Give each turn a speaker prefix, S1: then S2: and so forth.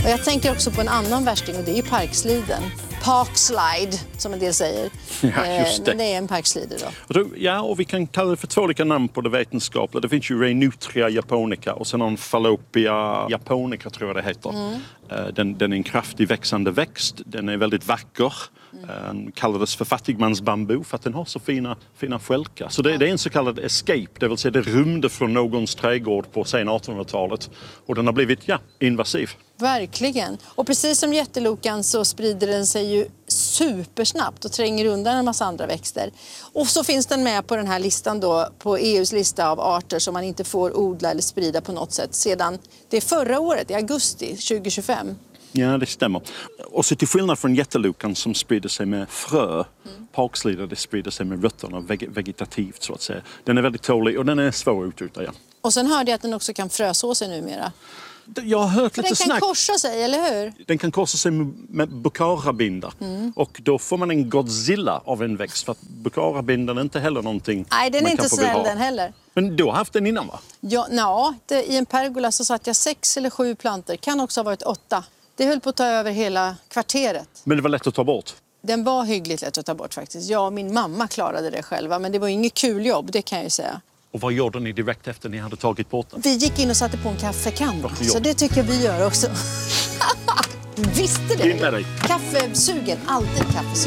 S1: Och jag tänker också på en annan värsting och det är ju parksliden. Parkslide, som en del säger.
S2: Ja, just det.
S1: Men det är en parkslider då.
S2: Ja, och vi kan kalla det för 2 olika namn på det vetenskapliga. Det finns ju Reinutria japonica och sen en Fallopia japonica tror jag det heter. Den är en kraftig växande växt. Den är väldigt vacker. Den kallades för fattigmansbambu för att den har så fina skälkar. Så det är en så kallad escape, det vill säga det rymde från någons trädgård på sen 1800-talet. Och den har blivit, invasiv.
S1: Verkligen. Och precis som jättelokan så sprider den sig ju supersnabbt och tränger undan en massa andra växter. Och så finns den med på den här listan då, på EUs lista av arter som man inte får odla eller sprida på något sätt sedan det är förra året, i augusti 2025.
S2: Ja, det stämmer. Och så till skillnad från jättelokan som sprider sig med frö, parkslida det sprider sig med rötterna vegetativt så att säga. Den är väldigt tålig och den är svår att utrota, ja.
S1: Och sen hörde jag att den också kan fröså sig numera.
S2: Jag har hört
S1: För
S2: lite
S1: den kan
S2: snack.
S1: korsa sig, eller hur?
S2: Den kan korsa sig med bukarabindar. Och då får man en Godzilla av en växt. För att bukarabindan är inte heller någonting.
S1: Nej, den är
S2: man
S1: inte
S2: kanske vill
S1: snäll
S2: ha.
S1: den heller.
S2: Men du har haft den innan, va?
S1: Ja, i en pergola så satt jag 6 eller 7 plantor. Kan också ha varit 8. Det höll på att ta över hela kvarteret.
S2: Men det var lätt att ta bort.
S1: Den var hyggligt lätt att ta bort faktiskt. Jag och min mamma klarade det själva. Men det var inget kul jobb, det kan jag ju säga.
S2: Och vad gjorde ni direkt efter ni hade tagit bort den?
S1: Vi gick in och satte på en kaffekanna.
S2: Ja.
S1: Så det tycker jag vi gör också. Visste det?
S2: In med dig.
S1: Kaffesugen, alltid kaffesugen.